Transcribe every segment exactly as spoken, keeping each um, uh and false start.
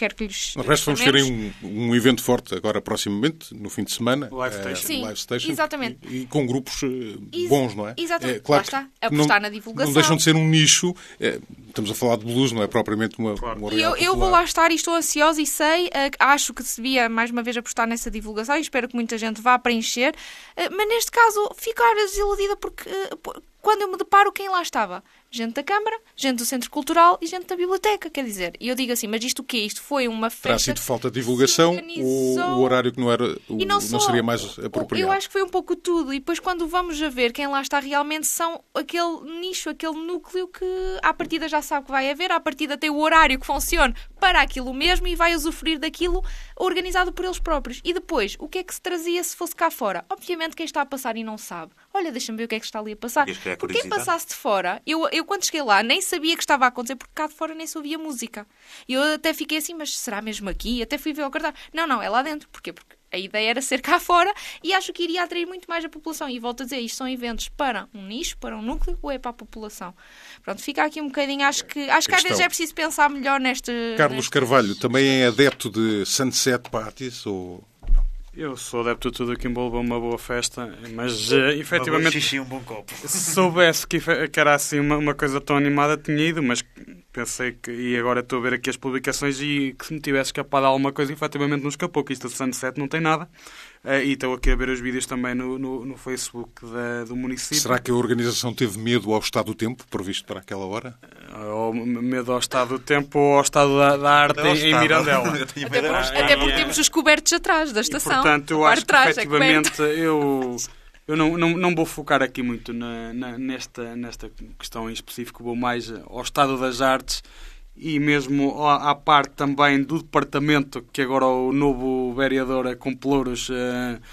quero que lhes... No resto, vamos ter um, um evento forte agora, proximamente, no fim de semana. Live Station. Sim, Live Station. exatamente. E, e com grupos uh, Ex- bons, não é? Exatamente. É, claro, lá está. Apostar não, na divulgação. Não deixam de ser um nicho. É, estamos a falar de blues, não é propriamente uma, Claro. uma E eu, eu vou lá estar e estou ansiosa e sei, uh, acho que se devia mais uma vez apostar nessa divulgação e espero que muita gente vá preencher, uh, mas neste caso ficar desiludida porque uh, quando eu me deparo quem lá estava? Gente da Câmara, gente do Centro Cultural e gente da Biblioteca, quer dizer. E eu digo assim, mas isto o quê? Isto foi uma festa... Terá sido falta de divulgação ou o horário que não, era, o, e não, não só, seria mais apropriado? Eu acho que foi um pouco tudo. E depois quando vamos a ver quem lá está realmente são aquele nicho, aquele núcleo que à partida já sabe que vai haver, à partida tem o horário que funciona para aquilo mesmo e vai usufruir daquilo organizado por eles próprios. E depois, o que é que se trazia se fosse cá fora? Obviamente quem está a passar e não sabe. Olha, deixa-me ver o que é que está ali a passar. É Porque quem passasse de fora, eu, eu quando cheguei lá nem sabia que estava a acontecer porque cá de fora nem se ouvia música. E eu até fiquei assim, mas será mesmo aqui? Até fui ver ao cartaz. Não, não, é lá dentro. Porquê? Porque a ideia era ser cá fora e acho que iria atrair muito mais a população. E volto a dizer, isto são eventos para um nicho, para um núcleo ou é para a população? Pronto, fica aqui um bocadinho, acho que, acho que às vezes é preciso pensar melhor neste... Carlos neste... Carvalho, também é adepto de Sunset Parties ou... Eu sou adepto de tudo que envolva uma boa festa, mas uh, efetivamente... Uma boa xixi e um bom copo. Se soubesse que, que era assim uma, uma coisa tão animada, tinha ido, mas pensei que... E agora estou a ver aqui as publicações e que se me tivesse escapado alguma coisa, efetivamente não escapou, que isto de Sunset não tem nada. Uh, e estou aqui a ver os vídeos também no, no, no Facebook da, do município. Será que a organização teve medo ao estado do tempo, previsto para aquela hora? Uh, ou medo ao estado do tempo ou ao estado da, da arte em, em Mirandela. Até porque, até porque temos os cobertos atrás da estação. E, portanto, eu acho que trás, efetivamente é eu... Eu não, não, não vou focar aqui muito na, na, nesta, nesta questão em específico, vou mais ao estado das artes e mesmo à, à parte também do departamento que agora o novo vereador com Pelouros uh,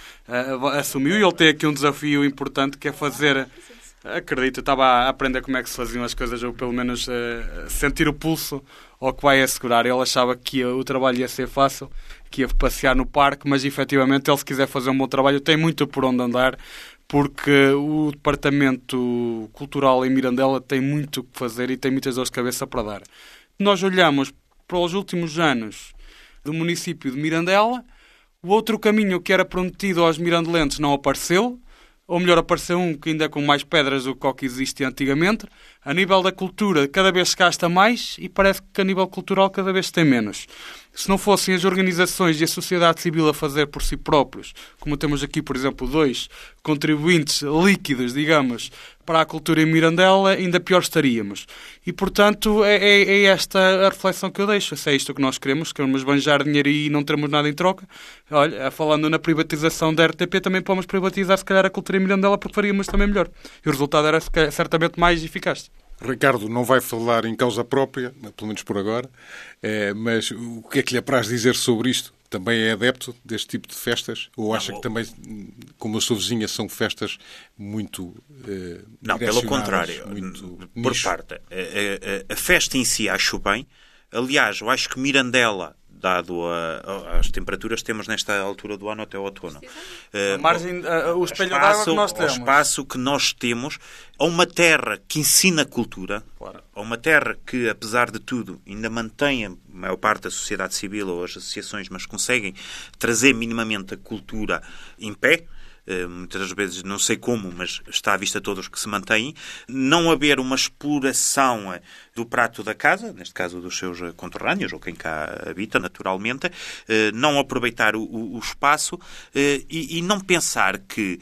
uh, assumiu, e ele tem aqui um desafio importante que é fazer... Acredito, eu estava a aprender como é que se faziam as coisas, ou pelo menos uh, sentir o pulso ao que vai assegurar. Ele achava que ia, o trabalho ia ser fácil, que ia passear no parque, mas efetivamente ele, se quiser fazer um bom trabalho, tem muito por onde andar, porque o Departamento Cultural em Mirandela tem muito o que fazer e tem muitas dores de cabeça para dar. Nós olhamos para os últimos anos do município de Mirandela, o outro caminho que era prometido aos mirandelenses não apareceu, ou melhor, apareceu um que ainda é com mais pedras do que o que existia antigamente. A nível da cultura, cada vez se gasta mais e parece que a nível cultural cada vez se tem menos. Se não fossem as organizações e a sociedade civil a fazer por si próprios, como temos aqui, por exemplo, dois contribuintes líquidos, digamos, para a cultura em Mirandela, ainda pior estaríamos. E, portanto, é, é, é esta a reflexão que eu deixo. Se é isto que nós queremos, queremos banjar dinheiro e não teremos nada em troca. Olha, falando na privatização da R T P, também podemos privatizar, se calhar, a cultura em Mirandela, porque faríamos também melhor. E o resultado era certamente mais eficaz. Ricardo não vai falar em causa própria, pelo menos por agora, é, mas o que é que lhe apraz dizer sobre isto? Também é adepto deste tipo de festas? Ou acha não, que também, como a sua vizinha, são festas muito eh, Não, pelo contrário. Muito por nicho? parte. A, a, a festa em si acho bem. Aliás, eu acho que Mirandela, dado a, as temperaturas que temos nesta altura do ano até o outono. A margem, a, o espelho d'água que nós temos. O espaço que nós temos, a uma terra que ensina cultura, claro. A uma terra que, apesar de tudo, ainda mantém a maior parte da sociedade civil ou as associações, mas conseguem trazer minimamente a cultura em pé. Muitas das vezes, não sei como, mas está à vista todos que se mantêm. Não haver uma exploração do prato da casa, neste caso dos seus conterrâneos, ou quem cá habita, naturalmente. Não aproveitar o, o espaço e, e não pensar que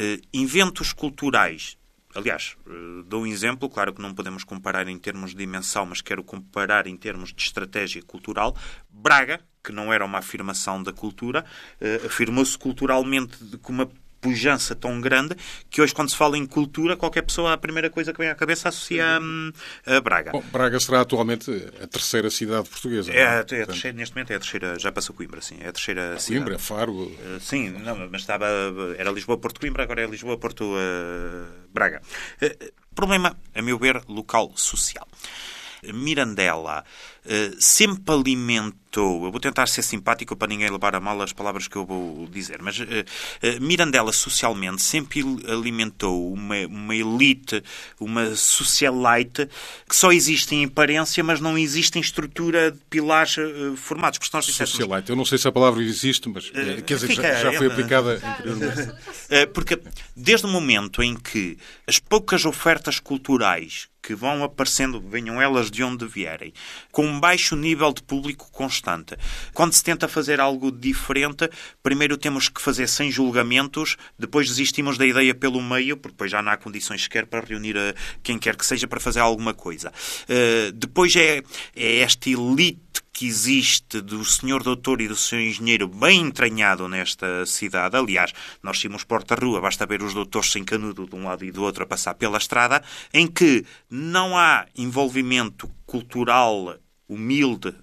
eventos culturais... Aliás, dou um exemplo, claro que não podemos comparar em termos de dimensão, mas quero comparar em termos de estratégia cultural. Braga, que não era uma afirmação da cultura, afirmou-se culturalmente com uma pujança tão grande que hoje, quando se fala em cultura, qualquer pessoa, a primeira coisa que vem à cabeça associa a, a Braga. Bom, Braga será atualmente a terceira cidade portuguesa. É, não é? é a terceira, neste momento é a terceira, já passou Coimbra, sim, é a terceira cidade. Coimbra, Faro... Uh, sim, não, mas estava, era Lisboa-Porto-Coimbra, agora é Lisboa-Porto-Braga. Uh, problema, a meu ver, local social. Mirandela uh, sempre alimentou, eu vou tentar ser simpático para ninguém levar a mal as palavras que eu vou dizer, mas uh, uh, Mirandela socialmente sempre alimentou uma, uma elite, uma socialite que só existe em aparência, mas não existe em estrutura de pilares uh, formados. Porque nós dissemos... Socialite, eu não sei se a palavra existe, mas uh, quer dizer, fica, já, já foi é, aplicada anteriormente. Uh, porque desde o momento em que as poucas ofertas culturais que vão aparecendo, venham elas de onde vierem, com um baixo nível de público constante. Quando se tenta fazer algo diferente, primeiro temos que fazer sem julgamentos, depois desistimos da ideia pelo meio, porque depois já não há condições sequer para reunir a quem quer que seja para fazer alguma coisa. Uh, depois é, é esta elite que existe do senhor doutor e do senhor engenheiro bem entranhado nesta cidade. Aliás, nós tínhamos porta-rua, basta ver os doutores sem canudo de um lado e do outro a passar pela estrada, em que não há envolvimento cultural humilde,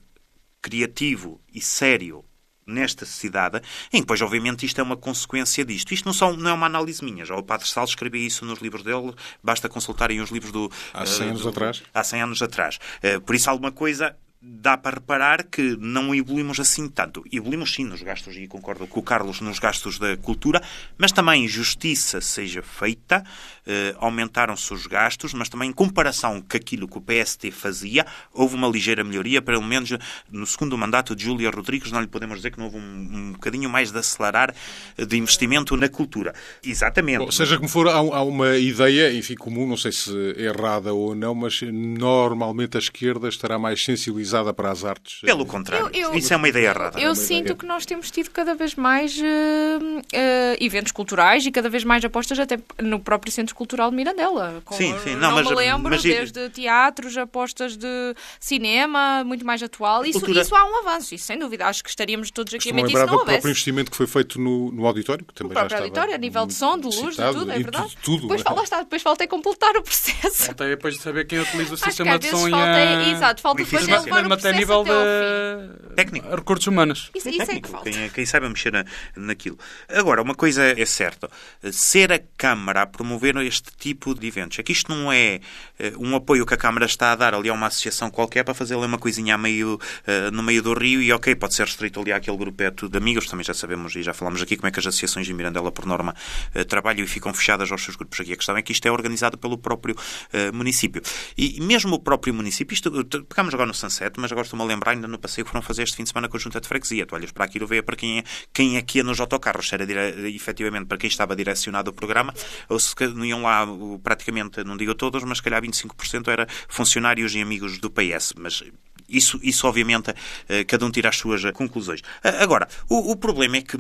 criativo e sério nesta cidade, em que, pois, obviamente, isto é uma consequência disto. Isto não, são, não é uma análise minha. Já o Padre Salles escrevia isso nos livros dele, basta consultarem os livros do... Há cem uh, anos do, atrás. Há cem anos atrás. Uh, por isso, alguma coisa... Dá para reparar que não evoluímos assim tanto. Evoluímos sim nos gastos, e concordo com o Carlos, nos gastos da cultura, mas também justiça seja feita, eh, aumentaram-se os gastos, mas também em comparação com aquilo que o P S D fazia, houve uma ligeira melhoria, pelo menos no segundo mandato de Júlia Rodrigues, não lhe podemos dizer que não houve um, um bocadinho mais de acelerar de investimento na cultura. Exatamente. Bom, seja como for, há, há uma ideia, enfim, comum, não sei se errada ou não, mas normalmente a esquerda estará mais sensibilizada para as artes. Pelo contrário, eu, eu, isso é uma ideia errada. Eu é uma sinto ideia. que nós temos tido cada vez mais uh, uh, eventos culturais e cada vez mais apostas até no próprio Centro Cultural de Mirandela. Com, sim, sim. Não, não mas, me lembro, mas... desde teatros, apostas de cinema, muito mais atual. Isso, Cultura... isso há um avanço, isso sem dúvida. Acho que estaríamos todos aqui a mentir mentir se do não houvesse. próprio investimento que foi feito no, no auditório, que também o já próprio estava auditório, a nível de som, de luz, citado, de tudo, é verdade. Tudo, tudo. Depois, lá está, depois falta é completar o processo. Falta é depois de saber quem utiliza o Acho que sistema às de vezes som e falta, a... é, exato, falta depois é levar o mesmo até processo nível até ao fim. de Técnico. recursos humanos. Isso, isso é que Técnico, falta. quem, quem sabe mexer na, naquilo. Agora, uma coisa é certa. Ser a Câmara a promover este tipo de eventos. É que isto não é uh, um apoio que a Câmara está a dar ali a uma associação qualquer para fazer ali uma coisinha a meio, uh, no meio do rio e, ok, pode ser restrito ali àquele grupeto de amigos. Também já sabemos e já falámos aqui como é que as associações em Mirandela, por norma, uh, trabalham e ficam fechadas aos seus grupos. Aqui a questão é que isto é organizado pelo próprio uh, município. E mesmo o próprio município, isto, pegámos agora no Sunset, mas agora estou-me a lembrar ainda no passeio que foram fazer este fim de semana com a Junta de Freguesia. Tu olhas para aquilo, veio para quem é, quem é que ia nos autocarros, se era dire... efetivamente para quem estava direcionado o programa, ou se não iam lá praticamente, não digo todos, mas se calhar vinte e cinco por cento era funcionários e amigos do P S. Mas isso, isso obviamente, cada um tira as suas conclusões. Agora, o, o problema é que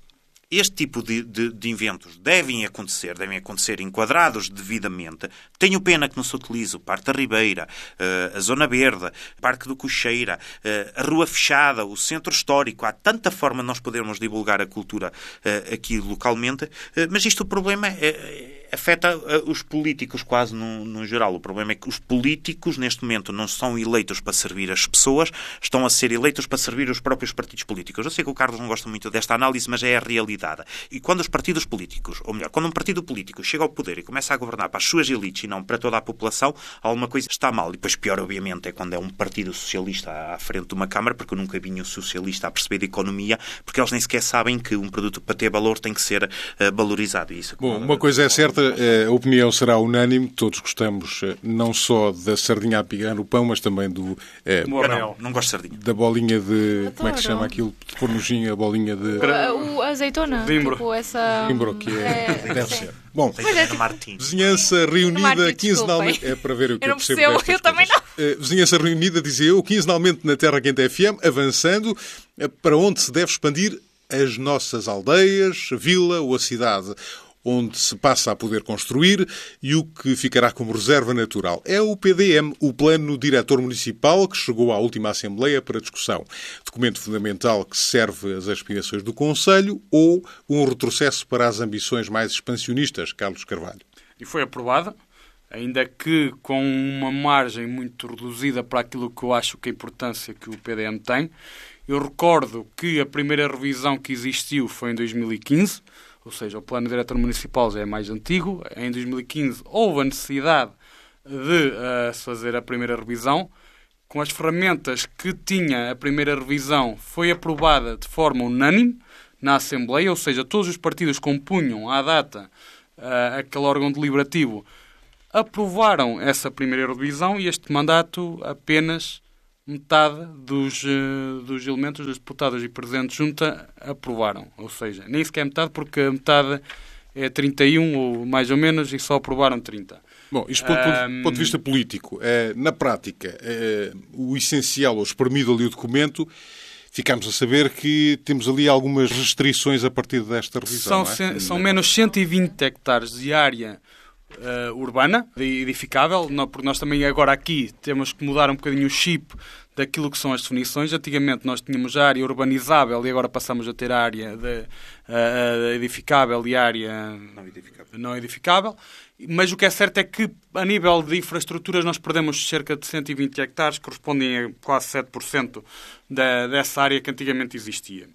este tipo de, de, de eventos devem acontecer, devem acontecer enquadrados devidamente. Tenho pena que não se utilize o Parque da Ribeira, a Zona Verde, o Parque do Cocheira, a Rua Fechada, o Centro Histórico. Há tanta forma de nós podermos divulgar a cultura aqui localmente, mas isto o problema é... afeta os políticos quase no, no geral. O problema é que os políticos, neste momento, não são eleitos para servir as pessoas, estão a ser eleitos para servir os próprios partidos políticos. Eu sei que o Carlos não gosta muito desta análise, mas é a realidade. E quando os partidos políticos, ou melhor, quando um partido político chega ao poder e começa a governar para as suas elites e não para toda a população, alguma coisa está mal. E depois pior, obviamente, é quando é um partido socialista à frente de uma Câmara, porque eu nunca vi um socialista a perceber de economia, porque eles nem sequer sabem que um produto para ter valor tem que ser uh, valorizado. E isso, Bom, uma coisa é certa, a opinião será unânime, todos gostamos não só da sardinha a pigar no pão, mas também do... É, eu não, não gosto de sardinha. Da bolinha de... Adoro. Como é que se chama aquilo? De pôr no gin, a bolinha de... O, o azeitona. Zimbro. Tipo essa... Zimbro, que é, é deve sim. ser. Bom, Martim. vizinhança reunida Martim, quinzenalmente... desculpem. É para ver o que Eu eu, não percebo percebo, destas eu também coisas. Uh, vizinhança reunida, dizia eu, quinzenalmente na Terra Quente F M, avançando uh, para onde se deve expandir as nossas aldeias, a vila ou a cidade, onde se passa a poder construir e o que ficará como reserva natural. É o P D M, o Plano Diretor Municipal, que chegou à última Assembleia para discussão. Documento fundamental que serve às aspirações do Conselho ou um retrocesso para as ambições mais expansionistas, Carlos Carvalho? E foi aprovada, ainda que com uma margem muito reduzida para aquilo que eu acho que a importância que o P D M tem. Eu recordo que a primeira revisão que existiu foi em dois mil e quinze, ou seja, o Plano Diretor Municipal já é mais antigo. Em dois mil e quinze houve a necessidade de uh, se fazer a primeira revisão com as ferramentas que tinha a primeira revisão, foi aprovada de forma unânime na Assembleia, ou seja, todos os partidos que compunham à data uh, aquele órgão deliberativo aprovaram essa primeira revisão e este mandato apenas metade dos, uh, dos elementos, dos deputados e presidentes de junta aprovaram. Ou seja, nem sequer metade, porque a metade é trinta e um, ou mais ou menos, e só aprovaram trinta. Bom, isto do um... ponto de vista político, é, na prática, é, o essencial, ou espremido ali o documento, ficamos a saber que temos ali algumas restrições a partir desta revisão. São, não é? são menos cento e vinte hectares de área uh, urbana, edificável, porque nós também agora aqui temos que mudar um bocadinho o chip daquilo que são as definições. Antigamente nós tínhamos a área urbanizável e agora passamos a ter a área de, uh, edificável e a área não edificável. não edificável. Mas o que é certo é que, a nível de infraestruturas, nós perdemos cerca de cento e vinte hectares, que correspondem a quase sete por cento da, dessa área que antigamente existia.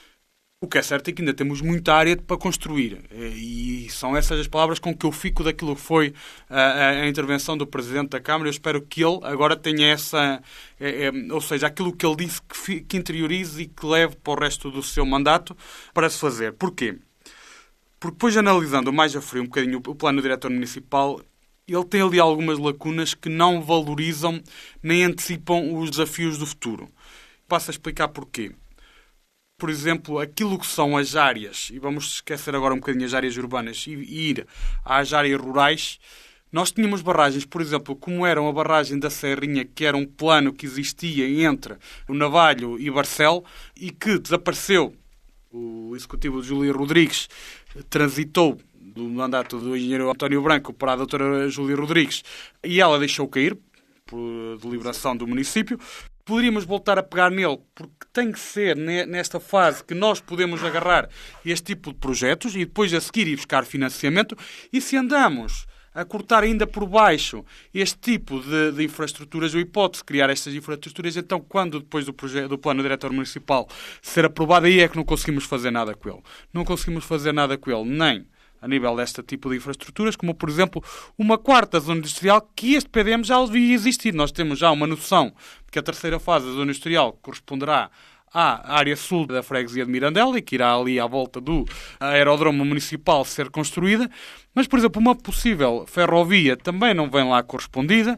O que é certo é que ainda temos muita área para construir. E são essas as palavras com que eu fico daquilo que foi a, a intervenção do Presidente da Câmara. Eu espero que ele agora tenha essa... É, é, ou seja, aquilo que ele disse que, fi, que interiorize e que leve para o resto do seu mandato para se fazer. Porquê? Porque depois, analisando mais a frio um bocadinho o plano diretor municipal, ele tem ali algumas lacunas que não valorizam nem antecipam os desafios do futuro. Passo a explicar porquê. Por exemplo, aquilo que são as áreas, e vamos esquecer agora um bocadinho as áreas urbanas e ir às áreas rurais, nós tínhamos barragens, por exemplo, como era a barragem da Serrinha, que era um plano que existia entre o Navalho e Barcelo e que desapareceu. O executivo de Júlia Rodrigues transitou do mandato do engenheiro António Branco para a doutora Júlia Rodrigues e ela deixou cair, por deliberação do município. Poderíamos voltar a pegar nele, porque tem que ser nesta fase que nós podemos agarrar este tipo de projetos e depois a seguir ir buscar financiamento. E se andamos a cortar ainda por baixo este tipo de, de infraestruturas, ou hipótese de criar estas infraestruturas, então quando depois do, projeto, do plano diretor municipal ser aprovado, aí é que não conseguimos fazer nada com ele. Não conseguimos fazer nada com ele, nem a nível deste tipo de infraestruturas, como por exemplo uma quarta zona industrial, que este P D M já devia existir. Nós temos já uma noção de que a terceira fase da zona industrial corresponderá à área sul da freguesia de Mirandela e que irá ali à volta do aeródromo municipal ser construída. Mas, por exemplo, uma possível ferrovia também não vem lá correspondida.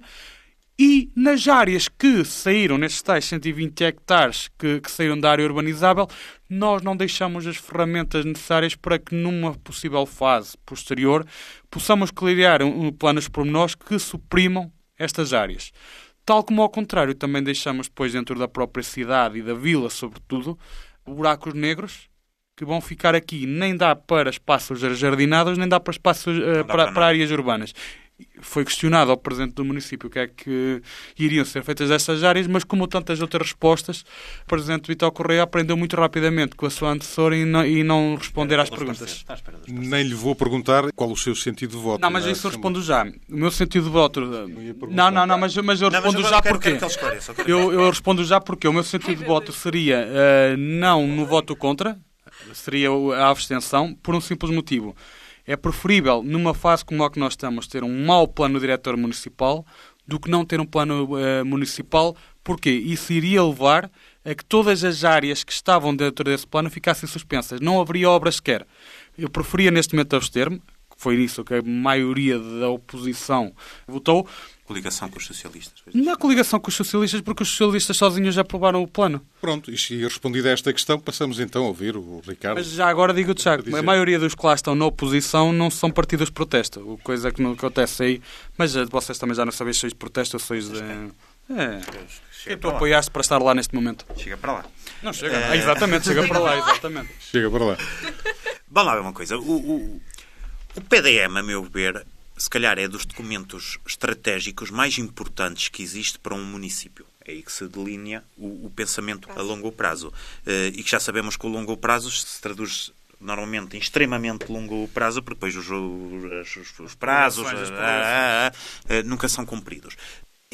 E nas áreas que saíram, nestes tais cento e vinte hectares que, que saíram da área urbanizável, nós não deixamos as ferramentas necessárias para que numa possível fase posterior possamos criar um, um planos pormenores que suprimam estas áreas. Tal como ao contrário, também deixamos depois dentro da própria cidade e da vila, sobretudo, buracos negros que vão ficar aqui. Nem dá para espaços jardinados, nem dá para espaços uh, dá para, para áreas urbanas. Foi questionado ao Presidente do município o que é que iriam ser feitas destas áreas, mas como tantas outras respostas, o Presidente Vítor Correia aprendeu muito rapidamente com a sua antecessora e não, e não responder às perguntas. Nem lhe vou perguntar qual o seu sentido de voto. Não, mas isso eu respondo já. O meu sentido de voto... Não, não, não, mas, mas eu respondo já porque... Eu, eu respondo já porque o meu sentido de voto seria uh, não no voto contra, seria a abstenção, por um simples motivo. É preferível, numa fase como a que nós estamos, ter um mau plano diretor municipal do que não ter um plano uh, municipal. Porquê? Isso iria levar a que todas as áreas que estavam dentro desse plano ficassem suspensas. Não haveria obras sequer. Eu preferia neste momento abster-me, que foi isso que a maioria da oposição votou. Coligação com os socialistas. Na coligação com os socialistas, porque os socialistas sozinhos já aprovaram o plano. Pronto, e respondida a esta questão, passamos então a ouvir o Ricardo. Mas já agora digo-te, Tiago, a maioria dos que lá estão na oposição não são partidos de protesto, coisa que não acontece aí, mas vocês também já não sabem se sois de protesto ou sois de... É, que tu apoiaste para estar lá neste momento. Chega para lá. Não, chega. É... Ah, exatamente, chega para lá, exatamente. Chega para lá. Vamos lá ver uma coisa. O, o, o P D M, a meu ver, se calhar é dos documentos estratégicos mais importantes que existe para um município. É aí que se delinea o, o pensamento a longo prazo. Uh, e que já sabemos que o longo prazo se traduz normalmente em extremamente longo prazo, porque depois os, os, os prazos uh, uh, uh, uh, nunca são cumpridos.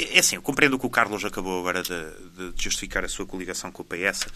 É assim, eu compreendo que o Carlos acabou agora de, de justificar a sua coligação com o P S,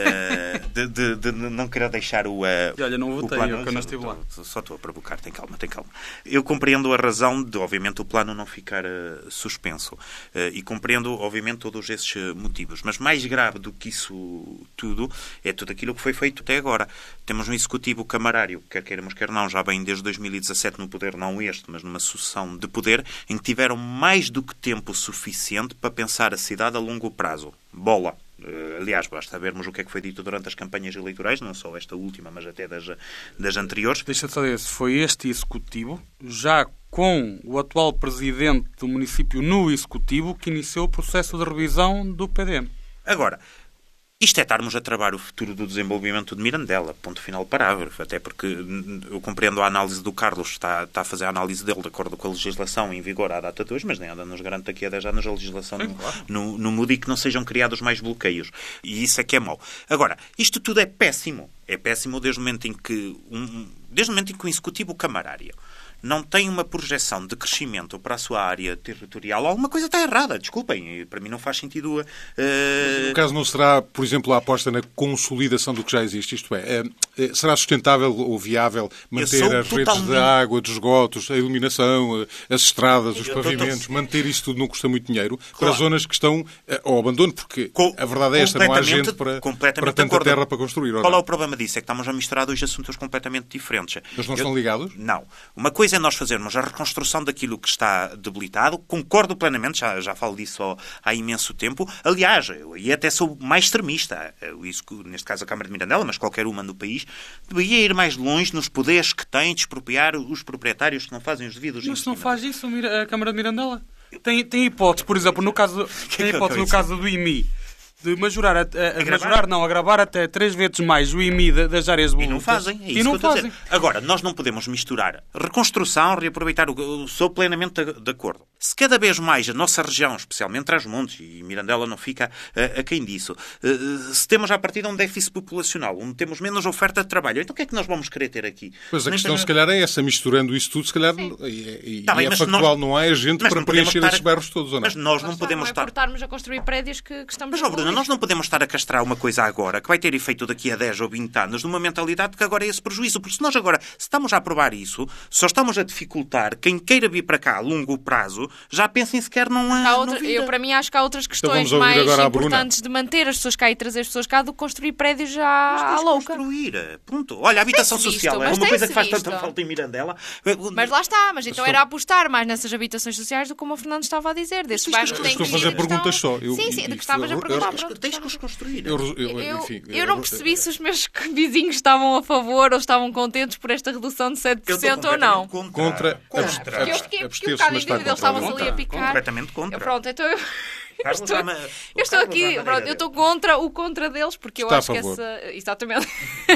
uh, de, de, de não querer deixar o... Uh, e olha, não votei, plano, eu que não estive lá. Só estou a provocar, tem calma, tem calma. Eu compreendo a razão de, obviamente, o plano não ficar uh, suspenso. Uh, e compreendo, obviamente, todos esses motivos. Mas mais grave do que isso tudo é tudo aquilo que foi feito até agora. Temos um executivo camarário, quer queiramos, quer não, já bem desde dois mil e dezassete no poder, não este, mas numa sucessão de poder, em que tiveram mais do que tempo suficiente para pensar a cidade a longo prazo. Bola. Uh, aliás, basta vermos o que é que foi dito durante as campanhas eleitorais, não só esta última, mas até das, das anteriores. Deixa-te saber se foi este executivo, já com o atual presidente do município no executivo, que iniciou o processo de revisão do P D M. Agora, isto é estarmos a travar o futuro do desenvolvimento de Mirandela, ponto final parágrafo, até porque eu compreendo a análise do Carlos, está, está a fazer a análise dele de acordo com a legislação em vigor à data de hoje, mas nem nada nos garante daqui a dez anos a legislação Sim, no, claro. no, no mude e que não sejam criados mais bloqueios. E isso é que é mau. Agora, isto tudo é péssimo. É péssimo desde o momento em que um, desde o momento em que o executivo camarário não tem uma projeção de crescimento para a sua área territorial, alguma coisa está errada, desculpem, para mim não faz sentido... Uh... No caso não será, por exemplo, a aposta na consolidação do que já existe, isto é, é será sustentável ou viável manter as totalmente... redes de água, de esgotos, a iluminação, as estradas, os Eu pavimentos, tô... manter isso tudo não custa muito dinheiro claro. para zonas que estão ao abandono, porque Com... a verdade é esta, não há gente para, para tanta terra para construir. Qual não? É o problema disso? É que estamos a misturar dois assuntos completamente diferentes. Mas não Eu... estão ligados? Não. Uma coisa é nós fazermos a reconstrução daquilo que está debilitado. Concordo plenamente, já, já falo disso há imenso tempo. Aliás, eu aí até sou mais extremista. Isso, neste caso a Câmara de Mirandela, mas qualquer uma no país, deveria ir mais longe nos poderes que tem de expropriar os proprietários que não fazem os devidos Mas não investimentos. faz isso a Câmara de Mirandela? Tem, tem hipótese, por exemplo, no caso, tem hipótese no caso do I M I, de majorar, a, a, a majorar, não, agravar até três vezes mais o I M I das áreas de E não fazem. É isso e não que eu estou fazem. a dizer. Agora, nós não podemos misturar reconstrução, reaproveitar o... Eu sou plenamente de, de acordo. Se cada vez mais a nossa região, especialmente Trás-os-Montes, e Mirandela não fica a, a quem disso, se temos à partida um déficit populacional, onde temos menos oferta de trabalho, então o que é que nós vamos querer ter aqui? Pois a Nem questão, para... se calhar, é essa. Misturando isso tudo, se calhar, e, e, Tá bem, e é mas factual, nós... não há gente mas para não podemos preencher estar... esses bairros todos, ou não? Mas nós não Lá está, podemos não é estar... por estarmos a construir prédios que, que estamos Mas, ó, Bruna, a nós não podemos estar a castrar uma coisa agora que vai ter efeito daqui a dez ou vinte anos numa mentalidade que agora é esse prejuízo. Porque se nós agora, se estamos a aprovar isso, só estamos a dificultar quem queira vir para cá a longo prazo, já pensem sequer não Há a outra, eu, para mim, acho que há outras questões vamos ouvir mais agora a Bruna. importantes de manter as pessoas cá e trazer as pessoas cá do que construir prédios já à Mas louca. construir. Ponto. Olha, a habitação Tem-se social visto, é mas uma coisa tem-se que faz visto. tanta falta em Mirandela. Mas lá está, mas então era apostar mais nessas habitações sociais do que como o Fernando estava a dizer, destes bairros que têm estou a que fazer vir, perguntas estão- só. Eu- sim, sim, e- de e- que estavas a eu- perguntar. eu- pronto, Tens que os construir. Eu, eu, Eu, enfim, eu não percebi se os meus vizinhos estavam a favor ou estavam contentes por esta redução de sete por cento ou não. Contra, Contra. Porque eu fiquei porque um abster-se, bocado em mas está dúvida, eles contra. estavam ali a picar. Completamente contra. Eu, pronto, então eu, eu Carlos estou, ama- o eu estou Carlos aqui, ama a pronto, maneira eu estou contra o contra deles, porque eu Está a acho que favor. essa. Exatamente.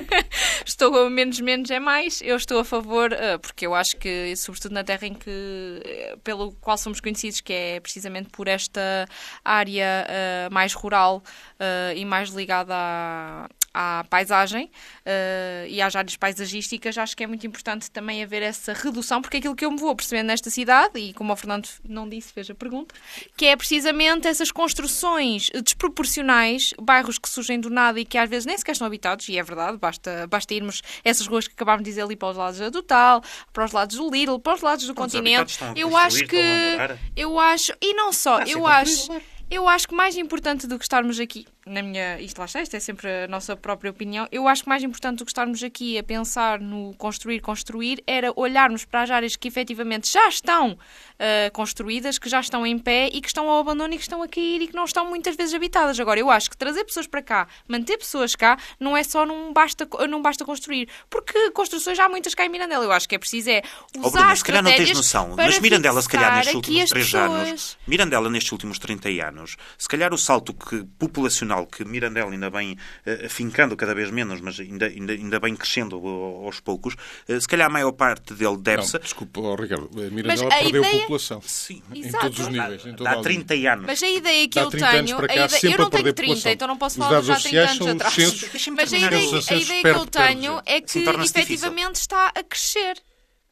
Estou a menos, menos é mais. Eu estou a favor, eh, porque eu acho que, sobretudo na terra em que, eh, pelo qual somos conhecidos, que é precisamente por esta área eh, mais rural eh, e mais ligada à. à paisagem uh, e às áreas paisagísticas, acho que é muito importante também haver essa redução, porque aquilo que eu me vou percebendo nesta cidade, e como o Fernando não disse, fez a pergunta, que é precisamente essas construções desproporcionais, bairros que surgem do nada e que às vezes nem sequer estão habitados, e é verdade, basta, basta irmos essas ruas que acabámos de dizer ali para os lados da Total, para os lados do Lidl, para os lados do Os continente. habitados estão a Eu construir, acho que... estão a morar. Eu acho... E não só, Está eu sempre a acho... construir. Eu acho que mais importante do que estarmos aqui, na minha... Isto lá está, isto é sempre a nossa própria opinião. Eu acho que mais importante do que estarmos aqui a pensar no construir, construir, era olharmos para as áreas que efetivamente já estão uh, construídas, que já estão em pé e que estão ao abandono e que estão a cair e que não estão muitas vezes habitadas. Agora, eu acho que trazer pessoas para cá, manter pessoas cá, não é só não basta, não basta construir. Porque construções já há muitas cá em Mirandela. Eu acho que é preciso é usar Oh, Bruna, se calhar não tens estratégias noção, para mas Mirandela, se calhar, nestes fixar aqui últimos as três pessoas. anos, Mirandela, nestes últimos trinta anos, se calhar o salto que, populacional que Mirandela ainda vem uh, afincando cada vez menos, mas ainda, ainda, ainda bem crescendo uh, aos poucos, uh, se calhar a maior parte dele deve-se... Não, desculpa, oh, Ricardo. Mirandela Mas a perdeu ideia- população. Sim, Em Exato. todos os níveis. Em toda há a linha. trinta anos. Mas a ideia que Dá eu trinta anos tenho... para cá, a ideia, sempre eu não a perder tenho trinta, população. então não posso Os falar dados já tenho oficiais anos são os atrás. censos. Deixa-me Mas a terminar. ideia, Os a acessos ideia que perto, eu perto, tenho já. é Sim, que torna-se efetivamente está a crescer.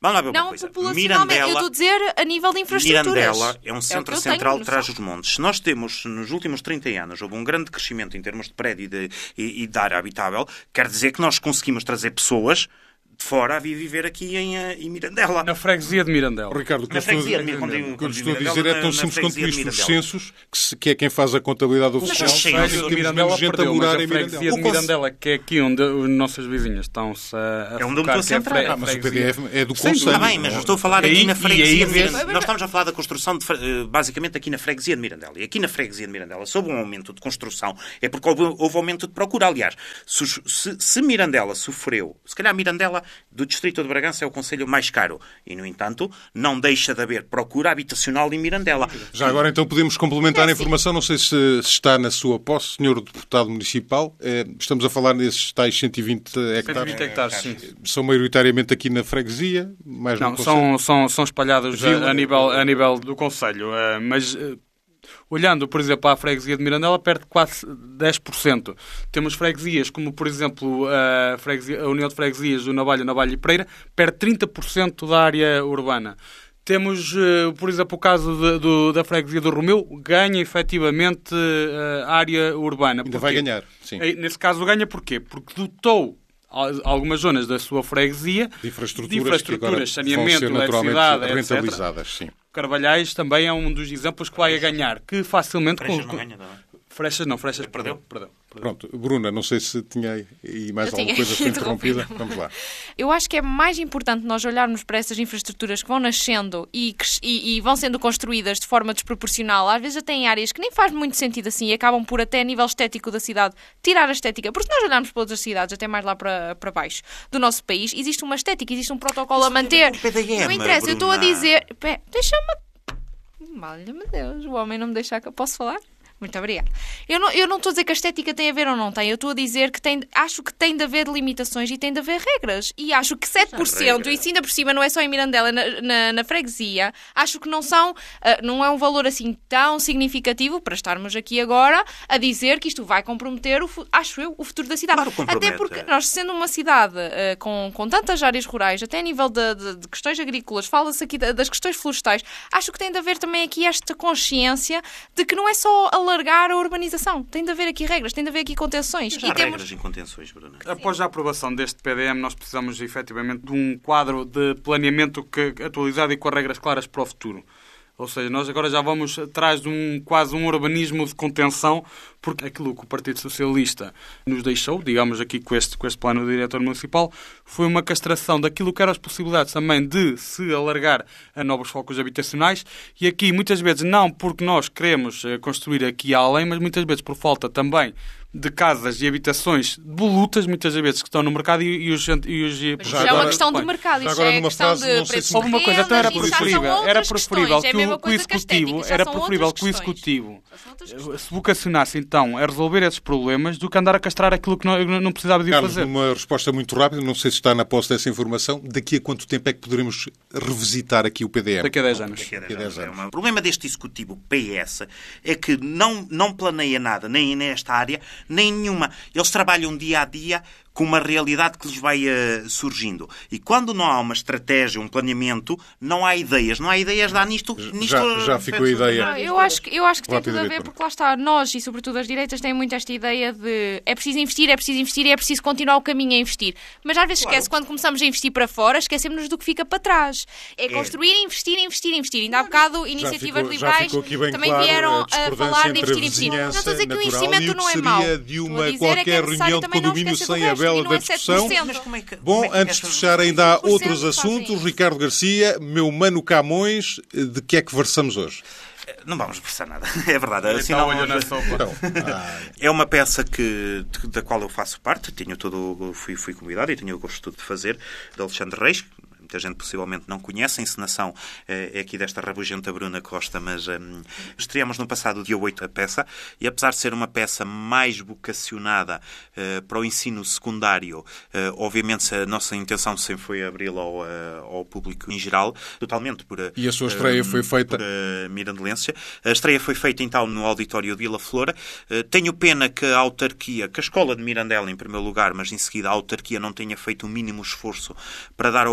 Vamos lá ver uma Não coisa. populacionalmente, Mirandela, eu estou a dizer a nível de infraestruturas. Mirandela é um É o centro que eu central tenho de trás noção. dos montes. Se nós temos, nos últimos trinta anos, houve um grande crescimento em termos de prédio e de, e, e de área habitável, quer dizer que nós conseguimos trazer pessoas de fora a vir viver aqui em, em Mirandela. Na freguesia de Mirandela. Ricardo, o que Na eu estou, freguesia de Mir- quando digo- o que eu quando estou a digo dizer é Mirandela, tão na- na simples quanto freguesia de isto. Os Mirandela. censos, que, se- que é quem faz a contabilidade oficial, censos, temos o menos Mirandela gente perdeu, a morar mas em a freguesia Mirandela. de Mirandela, que é aqui onde as nossas vizinhas estão-se a, a É onde eu focar, me estou a que é a centrar. fre- Ah, mas o P D freguesia. F é do Sim, Conselho. Está bem, mas eu estou a falar E aqui aí- na e freguesia aí de vês- Mirandela. Nós estamos a falar da construção, de, eh, basicamente, aqui na freguesia de Mirandela. E aqui na freguesia de Mirandela, sob um aumento de construção, é porque houve, houve aumento de procura. Aliás, se, se, se Mirandela sofreu, se calhar Mirandela do Distrito de Bragança é o concelho mais caro. E, no entanto, não deixa de haver procura habitacional em Mirandela. Já agora, então, podemos complementar É, a informação. Não sei se, se está na sua posse, senhor deputado municipal. Eh, Estamos a falar nesses tais cento e vinte cento e hectares. vinte hectares, sim. São maioritariamente aqui na freguesia, mais no Não, Conselho. são, são, são espalhados Vila. a, a, nível, a nível do Conselho. eh, Mas, eh, olhando, por exemplo, à freguesia de Mirandela, perde quase dez por cento. Temos freguesias como, por exemplo, a, freguesia, a União de Freguesias do Navalho, Navalho e Pereira, perde trinta por cento da área urbana. Temos, eh, por exemplo, o caso de- do- da freguesia do Romeu, ganha efetivamente eh, a área urbana. Ainda Porquê? vai ganhar, sim. Eh, Nesse caso ganha porquê? Porque dotou al- algumas zonas da sua freguesia De infraestruturas, de infraestruturas, que agora vão saneamento, ser naturalmente eletricidade, etcétera. rentabilizadas. Sim. Carvalhais também é um dos exemplos que vai a ganhar, que facilmente... Freixas com- não ganha, não é? Freixas não, Freixas Perdeu? perdeu. perdeu. Pronto, Bruna, não sei se tinha aí mais Eu alguma tinha coisa foi interrompida. interrompido. Vamos lá. Eu acho que é mais importante nós olharmos para essas infraestruturas que vão nascendo e, cres- e- e vão sendo construídas de forma desproporcional. Às vezes até em áreas que nem faz muito sentido assim e acabam por até a nível estético da cidade tirar a estética. Porque se nós olharmos para outras cidades, até mais lá para, para baixo do nosso país, existe uma estética, existe um protocolo a manter. com o P D M, Não interessa, eu estou a Bruna. dizer... Pé, deixa-me... Valha-me Deus, o homem não me deixa que eu posso falar? Muito obrigada. Eu não, eu não estou a dizer que a estética tem a ver ou não tem. Eu estou a dizer que tem, acho que tem de haver limitações e tem de haver regras. E acho que sete por cento, regra. e se ainda por cima não é só em Mirandela, na, na, na freguesia, acho que não são, ah, não é um valor assim tão significativo para estarmos aqui agora a dizer que isto vai comprometer, o, fu- acho eu, o futuro da cidade. Claro que compromete. Até porque nós, sendo uma cidade ah, com, com tantas áreas rurais, até a nível de, de- de questões agrícolas, fala-se aqui da- das questões florestais, acho que tem de haver também aqui esta consciência de que não é só alargar a urbanização. Tem de haver aqui regras, tem de haver aqui contenções. Já há E temos... regras em contenções, Bruna. Após a aprovação deste P D M, nós precisamos efetivamente de um quadro de planeamento que, atualizado e com regras claras para o futuro. Ou seja, nós agora já vamos atrás de um, quase um urbanismo de contenção, porque aquilo que o Partido Socialista nos deixou, digamos aqui com este, com este plano do diretor municipal, foi uma castração daquilo que eram as possibilidades também de se alargar a novos focos habitacionais, e aqui muitas vezes não porque nós queremos eh, construir aqui além, mas muitas vezes por falta também de casas e habitações volutas, muitas vezes que estão no mercado e, e os... E os Mas Já já é agora- uma questão de Bem, mercado, já isso agora é numa questão frase, de não sei preços se- de Houve uma coisa, então era rendas, isso já são preferível, outras era questões, preferível é a que mesma o, que o coisa que a estética, Executivo, isso já era são preferível outras que o questões. Executivo Já são outras questões. se vocacionasse então a resolver esses problemas do que andar a castrar aquilo que não, não precisava de o Carlos, fazer. uma resposta muito rápida, não sei se está na posse dessa informação. Daqui a quanto tempo é que poderemos revisitar aqui o P D M? Daqui a dez anos. Daqui a Daqui a dez dez anos. anos. O problema deste executivo P S é que não, não planeia nada, nem nesta área, nem nenhuma. Eles trabalham dia a dia com uma realidade que lhes vai uh, surgindo. E quando não há uma estratégia, um planeamento, não há ideias. Não há ideias de dar nisto... nisto Já- já ficou a ideia. Ah, Eu acho que, eu acho que tem tudo a ver, Rapidamente, porque lá está, nós e sobretudo as direitas têm muito esta ideia de é preciso investir, é preciso investir e é preciso continuar o caminho a investir. Mas às vezes esquece, quando começamos a investir para fora, esquecemos-nos do que fica para trás. É construir, investir, investir, investir. Ainda há bocado, iniciativas ficou- já liberais ficou aqui bem também claro vieram a a discordância falar de entre a investir, investir. Não vizinhança estou a dizer que o natural investimento e o não que é mau. seria de Estou uma a dizer é que é qualquer necessário reunião de também não condomínio esquecer do sem a resto, vela e não da é sete discussão. por cento. Mas como é que- como Bom, é que antes de essa- fechar ainda há por cento outros fazem assuntos. isso. Ricardo Garcia, meu mano Camões, de que é que versamos hoje? Não vamos versar nada. É verdade. Assim Então, não- olha na sopa. Então, ah, É uma peça que, da qual eu faço parte, tenho todo, fui, fui convidado e tenho o gosto de fazer, de Alexandre Reis. Muita gente possivelmente não conhece. A encenação é aqui desta rabugenta Bruna Costa, mas um, estreamos no passado dia oito a peça, e apesar de ser uma peça mais vocacionada uh, para o ensino secundário, uh, obviamente a nossa intenção sempre foi abri-la ao, uh, ao público em geral, totalmente por... Uh, E a sua estreia um, foi feita? Por, uh, Mirandelência. A estreia foi feita então no auditório de Vila Flora. Uh, tenho pena que a autarquia, que a escola de Mirandela em primeiro lugar, mas em seguida a autarquia não tenha feito o mínimo esforço para dar a oportunidade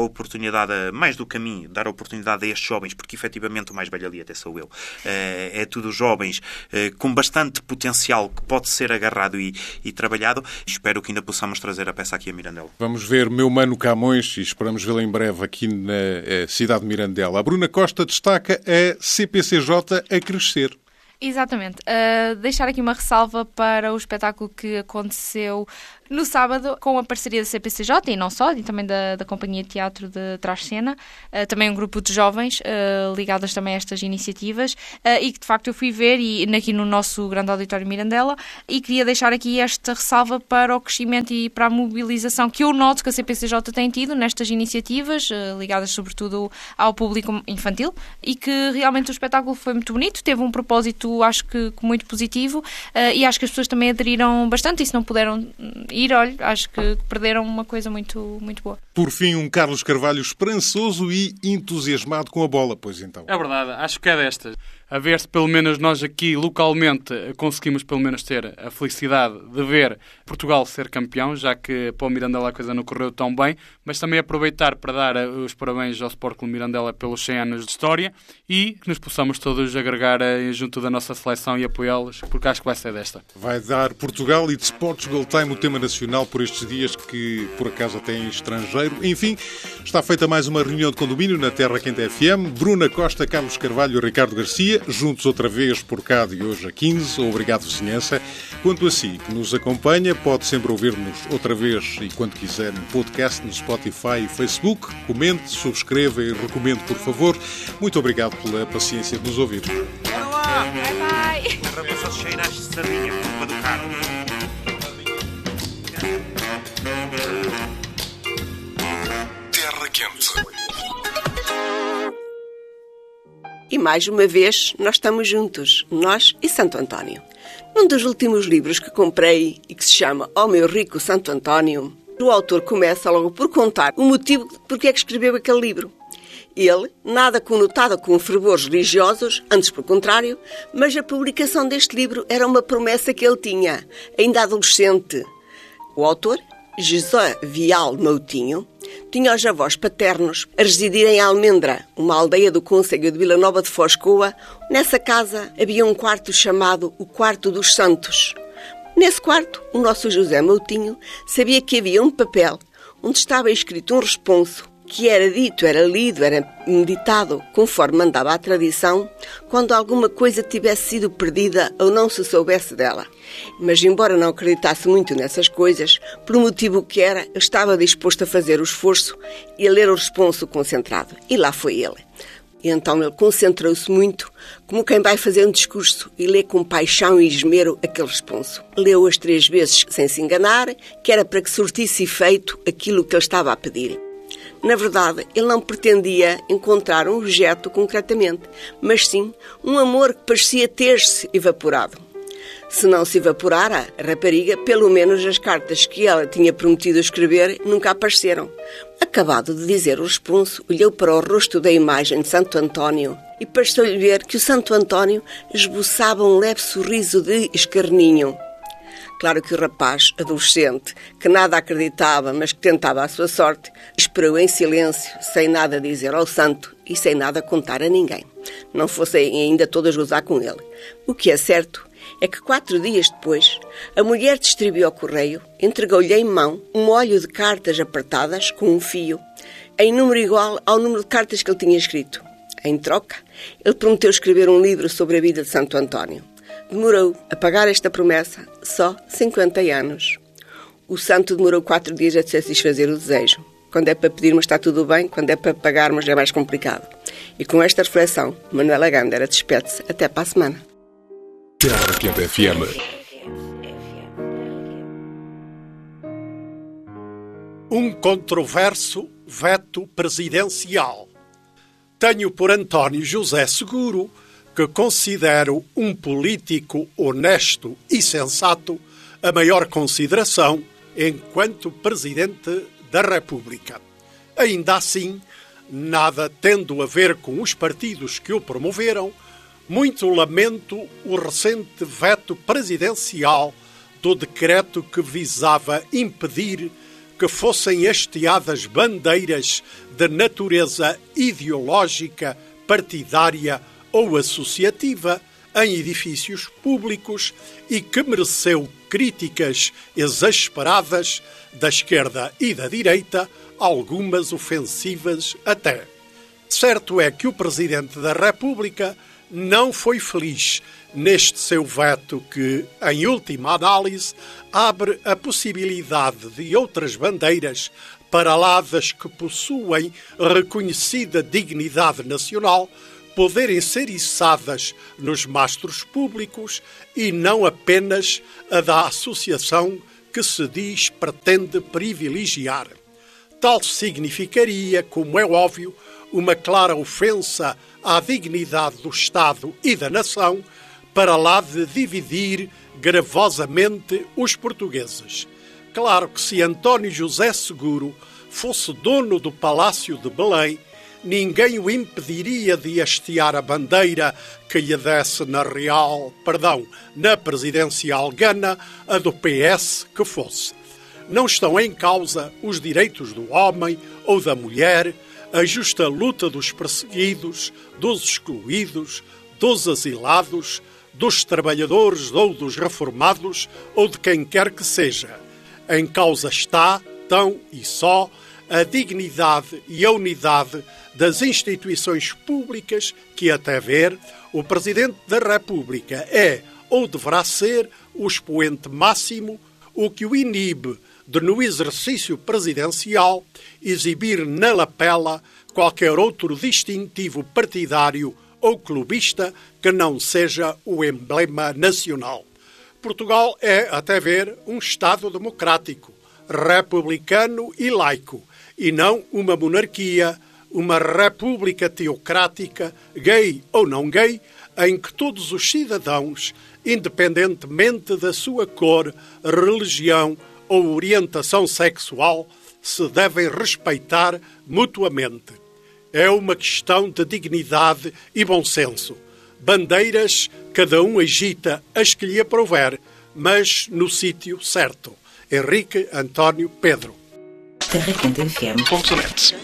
oportunidade, a, mais do caminho, dar a oportunidade a estes jovens, porque efetivamente o mais velho ali até sou eu. É, é tudo jovens com bastante potencial que pode ser agarrado e, e trabalhado. Espero que ainda possamos trazer a peça aqui a Mirandela. Vamos ver Meu Mano Camões e esperamos vê-la em breve aqui na eh, cidade de Mirandela. A Bruna Costa destaca a C P C J a crescer. Exatamente. Uh, deixar aqui uma ressalva para o espetáculo que aconteceu no sábado com a parceria da C P C J e não só, e também da, da Companhia de Teatro de Trás-Cena, uh, também um grupo de jovens uh, ligadas também a estas iniciativas uh, e que de facto eu fui ver e, aqui no nosso grande auditório Mirandela, e queria deixar aqui esta ressalva para o crescimento e para a mobilização que eu noto que a C P C J tem tido nestas iniciativas uh, ligadas sobretudo ao público infantil, e que realmente o espetáculo foi muito bonito, teve um propósito acho que muito positivo uh, e acho que as pessoas também aderiram bastante, e se não puderam ir, olha, acho que perderam uma coisa muito, muito boa. Por fim, um Carlos Carvalho esperançoso e entusiasmado com a bola, pois então. É verdade, acho que é destas. A ver se pelo menos nós aqui localmente conseguimos pelo menos ter a felicidade de ver Portugal ser campeão, já que para o Mirandela a coisa não correu tão bem, mas também aproveitar para dar os parabéns ao Sport Clube Mirandela pelos cem anos de história e que nos possamos todos agregar junto da nossa seleção e apoiá-los, porque acho que vai ser desta. Vai dar Portugal e de Sports Gold Time o tema nacional por estes dias que por acaso até em estrangeiro. Enfim, está feita mais uma reunião de condomínio na Terra Quente F M. Bruna Costa, Carlos Carvalho e Ricardo Garcia, juntos outra vez por cá de hoje a quinze. Obrigado, vizinhança. Quanto a si, que nos acompanha, pode sempre ouvir-nos outra vez e quando quiser no podcast, no Spotify e Facebook. Comente, subscreva e recomende, por favor. Muito obrigado pela paciência de nos ouvir. Bye, bye. Terra Quente. E mais uma vez nós estamos juntos, nós e Santo António. Num dos últimos livros que comprei e que se chama Ó Meu Rico Santo António, o autor começa logo por contar o motivo de porque é que escreveu aquele livro. Ele, nada conotado com fervores religiosos, antes pelo contrário, mas a publicação deste livro era uma promessa que ele tinha, ainda adolescente. O autor, José Vial Moutinho, tinha os avós paternos a residir em Almendra, uma aldeia do concelho de Vila Nova de Foscoa. Nessa casa havia um quarto chamado o Quarto dos Santos. Nesse quarto, o nosso José Moutinho sabia que havia um papel onde estava escrito um responso que era dito, era lido, era meditado, conforme mandava a tradição, quando alguma coisa tivesse sido perdida ou não se soubesse dela. Mas, embora não acreditasse muito nessas coisas, por um motivo que era, estava disposto a fazer o esforço e a ler o responso concentrado. E lá foi ele. E então ele concentrou-se muito, como quem vai fazer um discurso, e lê com paixão e esmero aquele responso. Leu-o as três vezes sem se enganar, que era para que surtisse efeito aquilo que ele estava a pedir. Na verdade, ele não pretendia encontrar um objeto concretamente, mas sim um amor que parecia ter-se evaporado. Se não se evaporara, a rapariga, pelo menos as cartas que ela tinha prometido escrever nunca apareceram. Acabado de dizer o responso, olhou para o rosto da imagem de Santo António e pareceu-lhe ver que o Santo António esboçava um leve sorriso de escarninho. Claro que o rapaz, adolescente, que nada acreditava, mas que tentava a sua sorte, esperou em silêncio, sem nada dizer ao santo e sem nada contar a ninguém. Não fossem ainda todas gozar com ele. O que é certo é que quatro dias depois, a mulher distribuiu ao correio, entregou-lhe em mão um molho de cartas apertadas com um fio, em número igual ao número de cartas que ele tinha escrito. Em troca, ele prometeu escrever um livro sobre a vida de Santo António. Demorou a pagar esta promessa só cinquenta anos. O santo demorou quatro dias a satisfazer o desejo. Quando é para pedirmos está tudo bem, quando é para pagarmos é mais complicado. E com esta reflexão, Manuela Gândara despede-se até para a semana. Terra Quente F M. Um controverso veto presidencial. Tenho por António José Seguro, que considero um político honesto e sensato, a maior consideração enquanto Presidente da República. Ainda assim, nada tendo a ver com os partidos que o promoveram, muito lamento o recente veto presidencial do decreto que visava impedir que fossem hasteadas bandeiras de natureza ideológica, partidária ou associativa em edifícios públicos e que mereceu críticas exasperadas da esquerda e da direita, algumas ofensivas até. Certo é que o Presidente da República não foi feliz neste seu veto que, em última análise, abre a possibilidade de outras bandeiras, para lá das que possuem reconhecida dignidade nacional, poderem ser içadas nos mastros públicos e não apenas a da associação que se diz pretende privilegiar. Tal significaria, como é óbvio, uma clara ofensa à dignidade do Estado e da nação, para lá de dividir gravosamente os portugueses. Claro que se António José Seguro fosse dono do Palácio de Belém, ninguém o impediria de hastear a bandeira que lhe desse na real, perdão, na presidencial Gana, a do P S que fosse. Não estão em causa os direitos do homem ou da mulher, a justa luta dos perseguidos, dos excluídos, dos asilados, dos trabalhadores ou dos reformados ou de quem quer que seja. Em causa está, tão e só, a dignidade e a unidade das instituições públicas que, até ver, o Presidente da República é ou deverá ser o expoente máximo, o que o inibe de, no exercício presidencial, exibir na lapela qualquer outro distintivo partidário ou clubista que não seja o emblema nacional. Portugal é, até ver, um Estado democrático, republicano e laico, e não uma monarquia, uma república teocrática, gay ou não gay, em que todos os cidadãos, independentemente da sua cor, religião ou orientação sexual, se devem respeitar mutuamente. É uma questão de dignidade e bom senso. Bandeiras, cada um agita as que lhe aprouver, mas no sítio certo. Henrique António Pedro. Terra Quente F M ponto net.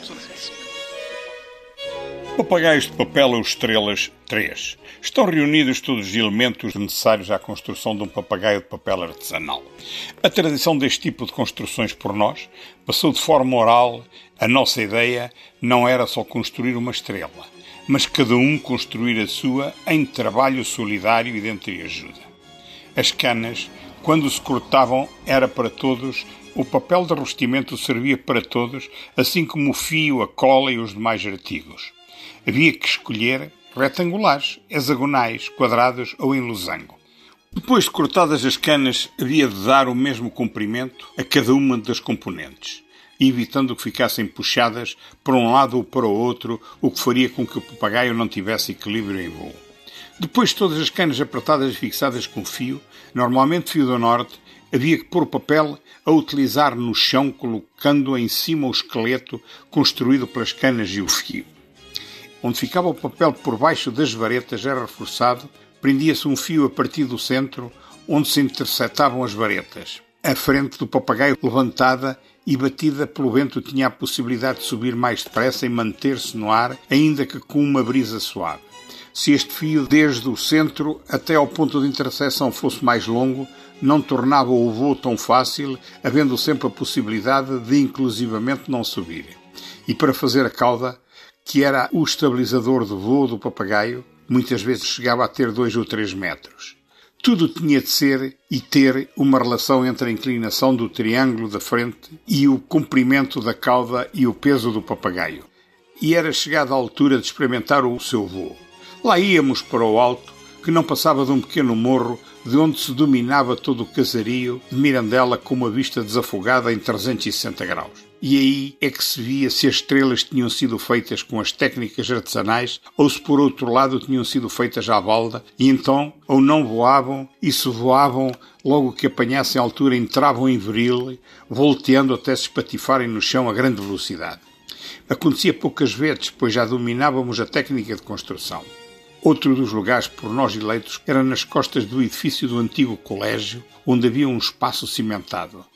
Papagaios de papel ou estrelas três. Estão reunidos todos os elementos necessários à construção de um papagaio de papel artesanal. A tradição deste tipo de construções por nós passou de forma oral. A nossa ideia não era só construir uma estrela, mas cada um construir a sua em trabalho solidário e de entreajuda. As canas, quando se cortavam, era para todos. O papel de revestimento servia para todos, assim como o fio, a cola e os demais artigos. Havia que escolher retangulares, hexagonais, quadrados ou em losango. Depois de cortadas as canas, havia de dar o mesmo comprimento a cada uma das componentes, evitando que ficassem puxadas para um lado ou para o outro, o que faria com que o papagaio não tivesse equilíbrio em voo. Depois de todas as canas apertadas e fixadas com fio, normalmente fio do norte, havia que pôr o papel a utilizar no chão, colocando em cima o esqueleto construído pelas canas e o fio. Onde ficava o papel por baixo das varetas era reforçado, prendia-se um fio a partir do centro, onde se interceptavam as varetas. A frente do papagaio levantada e batida pelo vento tinha a possibilidade de subir mais depressa e manter-se no ar, ainda que com uma brisa suave. Se este fio, desde o centro até ao ponto de interseção, fosse mais longo, não tornava o voo tão fácil, havendo sempre a possibilidade de inclusivamente não subir. E para fazer a cauda, que era o estabilizador de voo do papagaio, muitas vezes chegava a ter dois ou três metros. Tudo tinha de ser e ter uma relação entre a inclinação do triângulo da frente e o comprimento da cauda e o peso do papagaio. E era chegada a altura de experimentar o seu voo. Lá íamos para o alto, que não passava de um pequeno morro, de onde se dominava todo o casario de Mirandela com uma vista desafogada em trezentos e sessenta graus. E aí é que se via se as estrelas tinham sido feitas com as técnicas artesanais ou se por outro lado tinham sido feitas à balda, e então ou não voavam, e se voavam, logo que apanhassem a altura entravam em viril, volteando até se espatifarem no chão a grande velocidade. Acontecia poucas vezes, pois já dominávamos a técnica de construção. Outro dos lugares por nós eleitos era nas costas do edifício do antigo colégio, onde havia um espaço cimentado.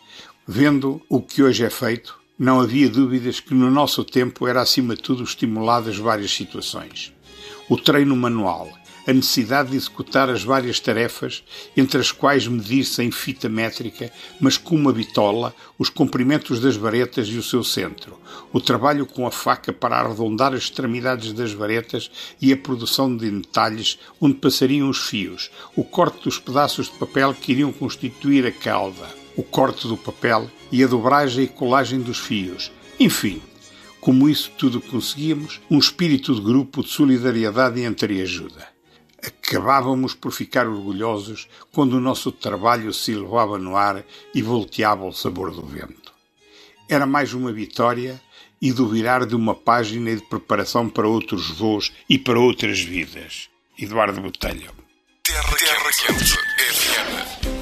Vendo o que hoje é feito, não havia dúvidas que no nosso tempo era acima de tudo estimuladas várias situações. O treino manual, a necessidade de executar as várias tarefas, entre as quais medir-se em fita métrica, mas com uma bitola, os comprimentos das varetas e o seu centro, o trabalho com a faca para arredondar as extremidades das varetas e a produção de entalhes onde passariam os fios, o corte dos pedaços de papel que iriam constituir a cauda, o corte do papel e a dobragem e colagem dos fios, enfim. Como isso tudo conseguíamos, um espírito de grupo, de solidariedade e entreajuda. Acabávamos por ficar orgulhosos quando o nosso trabalho se elevava no ar e volteava ao sabor do vento. Era mais uma vitória e do virar de uma página e de preparação para outros voos e para outras vidas. Eduardo Botelho. Terra, Terra Quente F M.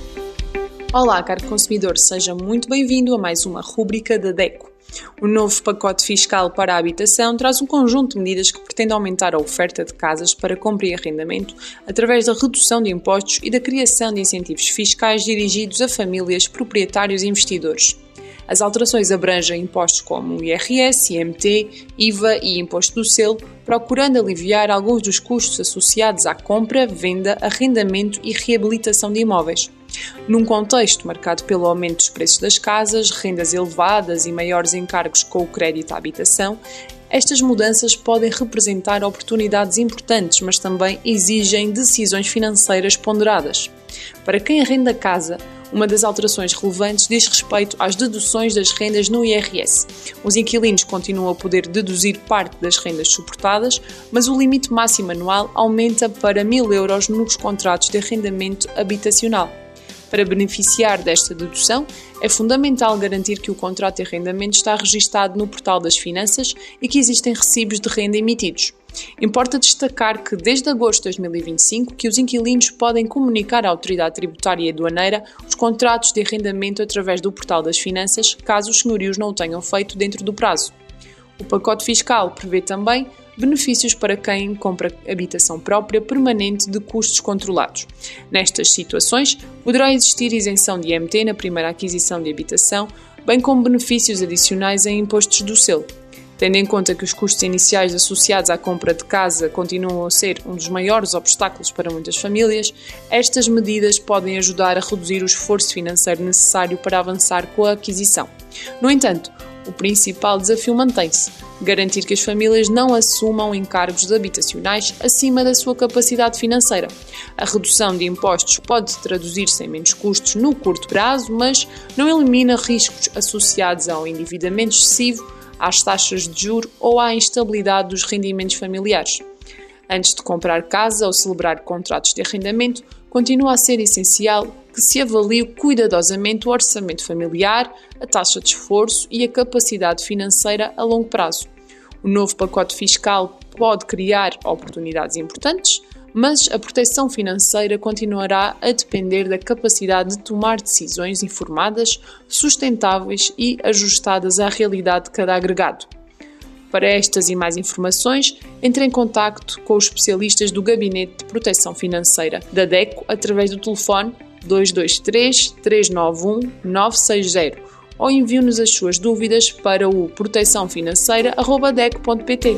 Olá, caro consumidor, seja muito bem-vindo a mais uma rúbrica da DECO. O novo pacote fiscal para a habitação traz um conjunto de medidas que pretende aumentar a oferta de casas para compra e arrendamento através da redução de impostos e da criação de incentivos fiscais dirigidos a famílias, proprietários e investidores. As alterações abrangem impostos como o I R S, I M T, I V A e Imposto do Selo, procurando aliviar alguns dos custos associados à compra, venda, arrendamento e reabilitação de imóveis. Num contexto marcado pelo aumento dos preços das casas, rendas elevadas e maiores encargos com o crédito à habitação, estas mudanças podem representar oportunidades importantes, mas também exigem decisões financeiras ponderadas. Para quem arrenda casa, uma das alterações relevantes diz respeito às deduções das rendas no I R S. Os inquilinos continuam a poder deduzir parte das rendas suportadas, mas o limite máximo anual aumenta para mil euros nos contratos de arrendamento habitacional. Para beneficiar desta dedução, é fundamental garantir que o contrato de arrendamento está registado no Portal das Finanças e que existem recibos de renda emitidos. Importa destacar que, desde agosto de dois mil e vinte e cinco, que os inquilinos podem comunicar à Autoridade Tributária e Aduaneira os contratos de arrendamento através do Portal das Finanças, caso os senhorios não o tenham feito dentro do prazo. O pacote fiscal prevê também benefícios para quem compra habitação própria permanente de custos controlados. Nestas situações, poderá existir isenção de I M T na primeira aquisição de habitação, bem como benefícios adicionais em impostos do selo. Tendo em conta que os custos iniciais associados à compra de casa continuam a ser um dos maiores obstáculos para muitas famílias, estas medidas podem ajudar a reduzir o esforço financeiro necessário para avançar com a aquisição. No entanto, o principal desafio mantém-se: garantir que as famílias não assumam encargos habitacionais acima da sua capacidade financeira. A redução de impostos pode traduzir-se em menos custos no curto prazo, mas não elimina riscos associados ao endividamento excessivo, às taxas de juros ou à instabilidade dos rendimentos familiares. Antes de comprar casa ou celebrar contratos de arrendamento, continua a ser essencial que se avalie cuidadosamente o orçamento familiar, a taxa de esforço e a capacidade financeira a longo prazo. O novo pacote fiscal pode criar oportunidades importantes, mas a proteção financeira continuará a depender da capacidade de tomar decisões informadas, sustentáveis e ajustadas à realidade de cada agregado. Para estas e mais informações, entre em contacto com os especialistas do Gabinete de Proteção Financeira da DECO através do telefone dois dois três, três nove um, nove seis zero ou envie-nos as suas dúvidas para o proteção financeira arroba deco ponto pt.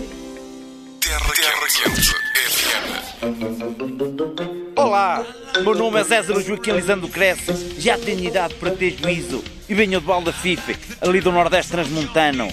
Terra, Terra Quente F M. Olá, meu nome é César Joaquim Lisandro Cresce, já tenho idade para ter juízo e venho de Valda Fife, ali do Nordeste Transmontano.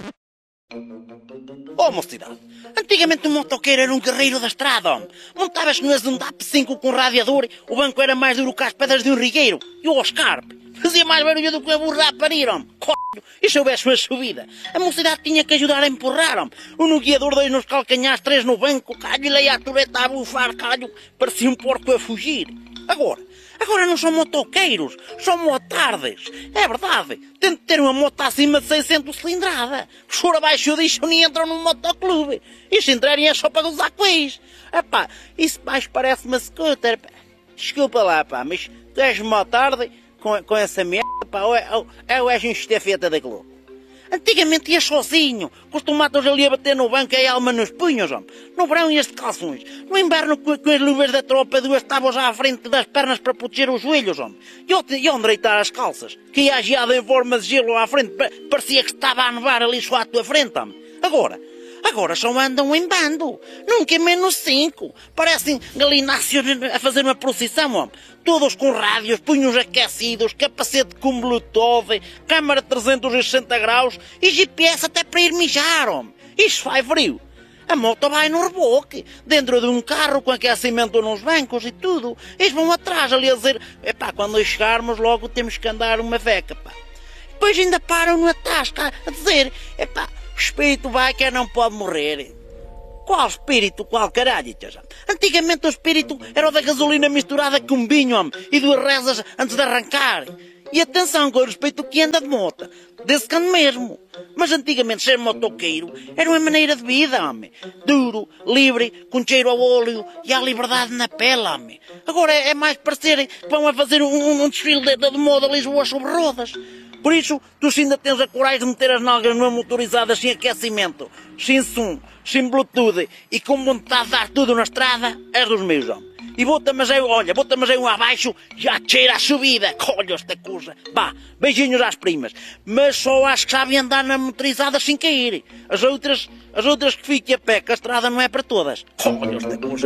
Oh, mocidade, antigamente o motoqueiro era um guerreiro da estrada, homem. Montavas no Azundap cinco com radiador, o banco era mais duro que as pedras de um rigueiro. E o Oscar fazia mais barulho do que a burra a parir, homem. C****, e se houvesse uma subida, a mocidade tinha que ajudar a empurrar, homem. Um no guiador, dois nos calcanhares, três no banco, calho, e leia a tureta a bufar, calho, parecia um porco a fugir. Agora, agora não são motoqueiros, são motardes. É verdade, tem de ter uma moto acima de seiscentos cilindrada. Se for abaixo disso, nem entram num motoclube. E se entrarem é só para gozar com isso. Epá, isso mais parece uma scooter. Pá. Desculpa lá, pá, mas tu és motarde com, com essa merda, pá, ou, ou, ou és um estafeta da Globo. Antigamente ia sozinho, com os tomates ali a bater no banco e a alma nos punhos, homem. No verão ia de calções. No inverno com, com as luvas da tropa, duas tábuas à frente das pernas para proteger os joelhos, homem. E onde endireitar as calças, que ia geada em forma de gelo à frente, parecia que estava a nevar ali só à tua frente, homem. Agora... Agora só andam em bando. Nunca é menos cinco. Parecem galináceos a fazer uma procissão, homem. Todos com rádios, punhos aquecidos, capacete com Bluetooth, câmara trezentos e sessenta graus e G P S até para ir mijar, homem. Isto faz frio. A moto vai no reboque, dentro de um carro com aquecimento nos bancos e tudo. Eles vão atrás ali a dizer, epá, quando chegarmos logo temos que andar uma veca, pá. Depois ainda param no atasco a dizer, epá, o espírito vai que não pode morrer. Qual espírito? Qual caralho? Antigamente o espírito era o da gasolina misturada com vinho, homem, e duas rezas antes de arrancar. E atenção com o respeito que anda de moto. Desse cano mesmo. Mas antigamente ser motoqueiro era uma maneira de vida, homem. Duro, livre, com cheiro ao óleo e à liberdade na pele, homem. Agora é mais parecer que vão a fazer um, um desfile de, de moda a Lisboa sobre rodas. Por isso, tu se ainda tens a coragem de meter as nalgas numa motorizada sem aquecimento, sem som, sem Bluetooth e com vontade de dar tudo na estrada, és dos meus, homem. E bota mas eu, olha, bota mas eu abaixo, já cheira a subida. Olha esta coisa. Vá, beijinhos às primas. Mas só acho que sabem andar na motorizada sem cair. As outras, as outras que fiquem a pé, que a estrada não é para todas. Olha esta coisa.